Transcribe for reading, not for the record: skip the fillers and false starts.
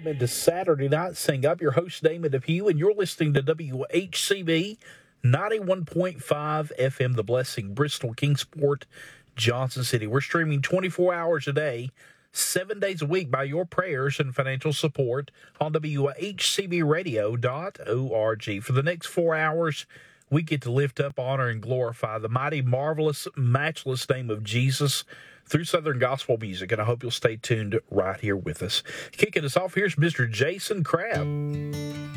welcome into Saturday Night Sing. I'm your host, Damon Depew, and you're listening to WHCB 91.5 FM, The Blessing, Bristol, Kingsport, Johnson City. We're streaming 24 hours a day, 7 days a week by your prayers and financial support on WHCBradio.org. For the next 4 hours, we get to lift up, honor, and glorify the mighty, marvelous, matchless name of Jesus through Southern gospel music, and I hope you'll stay tuned right here with us. Kicking us off, here's Mr. Jason Crabb.